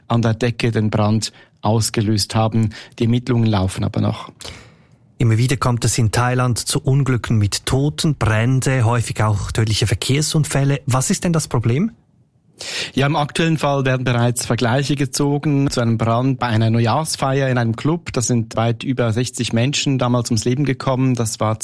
an der Decke den Brand ausgelöst haben. Die Ermittlungen laufen aber noch. Immer wieder kommt es in Thailand zu Unglücken mit Toten, Brände, häufig auch tödliche Verkehrsunfälle. Was ist denn das Problem? Ja, im aktuellen Fall werden bereits Vergleiche gezogen zu einem Brand bei einer Neujahrsfeier in einem Club. Da sind weit über 60 Menschen damals ums Leben gekommen. Das war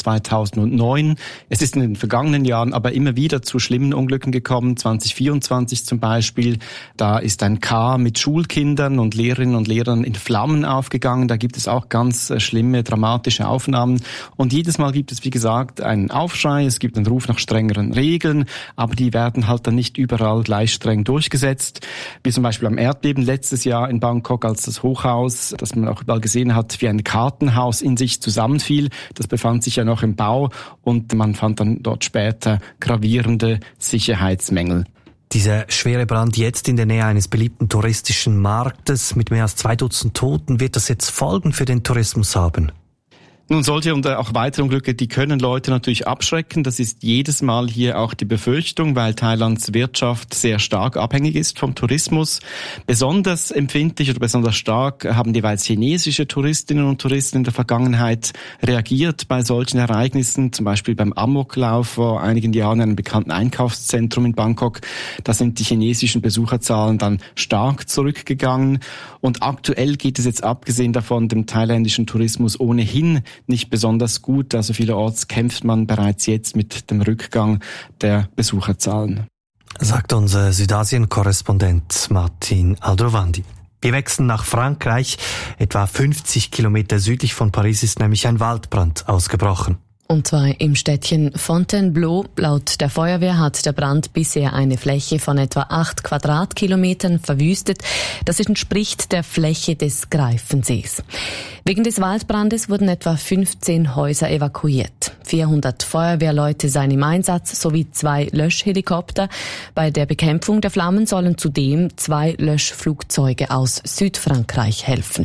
2009. Es ist in den vergangenen Jahren aber immer wieder zu schlimmen Unglücken gekommen. 2024 zum Beispiel. Da ist ein Car mit Schulkindern und Lehrerinnen und Lehrern in Flammen aufgegangen. Da gibt es auch ganz schlimme, dramatische Aufnahmen. Und jedes Mal gibt es, wie gesagt, einen Aufschrei. Es gibt einen Ruf nach strengeren Regeln. Aber die werden halt dann nicht überall gleich streng durchgesetzt, wie zum Beispiel am Erdbeben letztes Jahr in Bangkok, als das Hochhaus, das man auch überall gesehen hat, wie ein Kartenhaus in sich zusammenfiel. Das befand sich ja noch im Bau und man fand dann dort später gravierende Sicherheitsmängel. Dieser schwere Brand jetzt in der Nähe eines beliebten touristischen Marktes mit mehr als 2 Dutzend Toten, wird das jetzt Folgen für den Tourismus haben? Nun, solche und auch weitere Unglücke, die können Leute natürlich abschrecken. Das ist jedes Mal hier auch die Befürchtung, weil Thailands Wirtschaft sehr stark abhängig ist vom Tourismus. Besonders empfindlich oder besonders stark haben jeweils chinesische Touristinnen und Touristen in der Vergangenheit reagiert bei solchen Ereignissen. Zum Beispiel beim Amoklauf vor einigen Jahren in einem bekannten Einkaufszentrum in Bangkok. Da sind die chinesischen Besucherzahlen dann stark zurückgegangen. Und aktuell geht es jetzt abgesehen davon dem thailändischen Tourismus ohnehin nicht besonders gut. Also vielerorts kämpft man bereits jetzt mit dem Rückgang der Besucherzahlen. Sagt unser Südasien-Korrespondent Martin Aldrovandi. Wir wechseln nach Frankreich. Etwa 50 Kilometer südlich von Paris ist nämlich ein Waldbrand ausgebrochen. Und zwar im Städtchen Fontainebleau. Laut der Feuerwehr hat der Brand bisher eine Fläche von etwa 8 Quadratkilometern verwüstet. Das entspricht der Fläche des Greifensees. Wegen des Waldbrandes wurden etwa 15 Häuser evakuiert. 400 Feuerwehrleute seien im Einsatz sowie 2 Löschhelikopter. Bei der Bekämpfung der Flammen sollen zudem 2 Löschflugzeuge aus Südfrankreich helfen.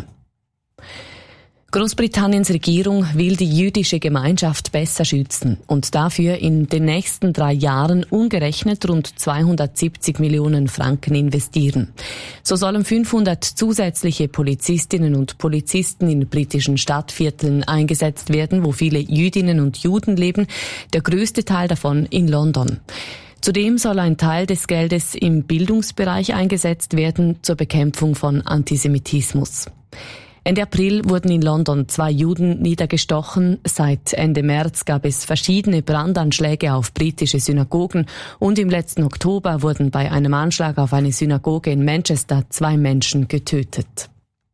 Großbritanniens Regierung will die jüdische Gemeinschaft besser schützen und dafür in den nächsten 3 Jahren umgerechnet rund 270 Millionen Franken investieren. So sollen 500 zusätzliche Polizistinnen und Polizisten in britischen Stadtvierteln eingesetzt werden, wo viele Jüdinnen und Juden leben, der größte Teil davon in London. Zudem soll ein Teil des Geldes im Bildungsbereich eingesetzt werden zur Bekämpfung von Antisemitismus. Ende April wurden in London 2 Juden niedergestochen. Seit Ende März gab es verschiedene Brandanschläge auf britische Synagogen und im letzten Oktober wurden bei einem Anschlag auf eine Synagoge in Manchester 2 Menschen getötet.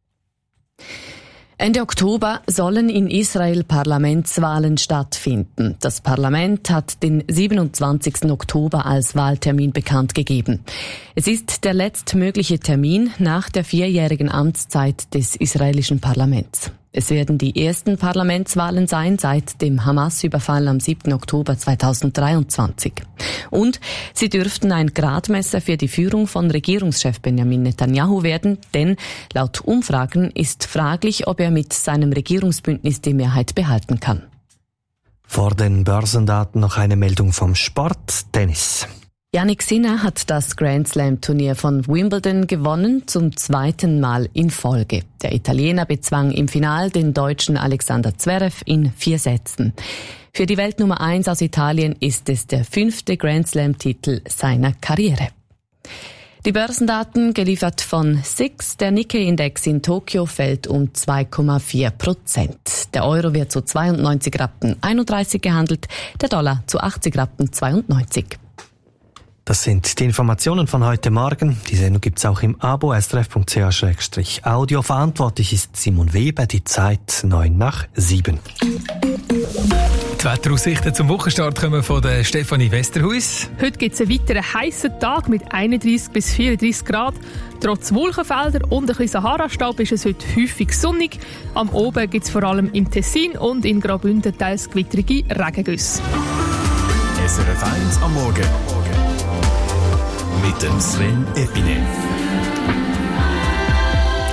Ende Oktober sollen in Israel Parlamentswahlen stattfinden. Das Parlament hat den 27. Oktober als Wahltermin bekannt gegeben. Es ist der letztmögliche Termin nach der 4-jährigen Amtszeit des israelischen Parlaments. Es werden die ersten Parlamentswahlen sein seit dem Hamas-Überfall am 7. Oktober 2023. Und sie dürften ein Gradmesser für die Führung von Regierungschef Benjamin Netanyahu werden, denn laut Umfragen ist fraglich, ob er mit seinem Regierungsbündnis die Mehrheit behalten kann. Vor den Börsendaten noch eine Meldung vom Sport, Tennis. Jannik Sinner hat das Grand-Slam-Turnier von Wimbledon gewonnen, zum 2. Mal in Folge. Der Italiener bezwang im Final den Deutschen Alexander Zverev in 4 Sätzen. Für die Weltnummer 1 aus Italien ist es der 5. Grand-Slam-Titel seiner Karriere. Die Börsendaten geliefert von SIX. Der Nikkei-Index in Tokio fällt um 2,4%. Der Euro wird zu 92,31 Rappen gehandelt, der Dollar zu 80,92 Rappen. Das sind die Informationen von heute Morgen. Die Sendung gibt's auch im Abo srf.ch/audio. Verantwortlich ist Simon Weber. Die Zeit 7:09. Die Wetteraussichten zum Wochenstart kommen von der Stefanie Westerhuis. Heute gibt es einen weiteren heissen Tag mit 31 bis 34 Grad. Trotz Wolkenfelder und ein bisschen Sahara-Staub ist es heute häufig sonnig. Am Oben gibt es vor allem im Tessin und in Graubünden teils gewittrige Regengüsse. SRF 1 am Morgen. Mit dem Sven Epine.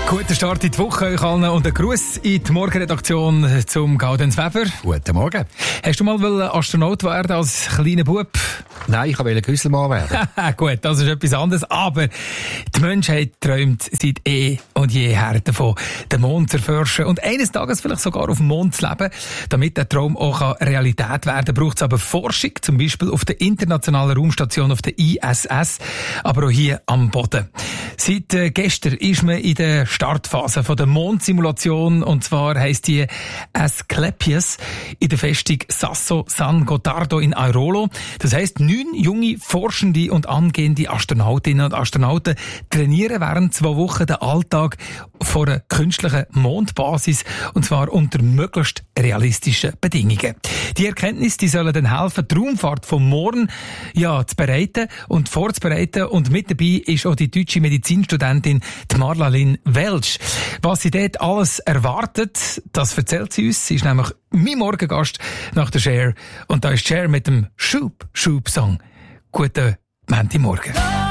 Guten Start in die Woche euch allen und einen Gruß in die Morgenredaktion zum Gaudenz Weber. Guten Morgen. Hast du mal Astronaut werden als kleiner Bub? Nein, ich wollte Küsselmann werden. Gut, das ist etwas anderes. Aber die Menschheit träumt seit und jeher davon, den Mond zu erforschen und eines Tages vielleicht sogar auf dem Mond zu leben. Damit der Traum auch Realität werden kann, braucht es aber Forschung, zum Beispiel auf der internationalen Raumstation auf der ISS, aber auch hier am Boden. Seit gestern ist man in der Startphase von der Mondsimulation, und zwar heisst die Asclepius in der Festung Sasso San Gottardo in Airolo. Das heisst, 9 junge Forschende und angehende Astronautinnen und Astronauten trainieren während 2 Wochen den Alltag vor einer künstlichen Mondbasis, und zwar unter möglichst realistischen Bedingungen. Die Erkenntnisse, die sollen dann helfen, die Raumfahrt vom Morgen zu bereiten und vorzubereiten, und mit dabei ist auch die deutsche Medizinstudentin Marla-Lynn Welsch. Was sie dort alles erwartet, das erzählt sie uns. Sie ist nämlich mein Morgengast nach der Cher. Und da ist Cher mit dem Schub-Schub-Song. Guten Montagmorgen.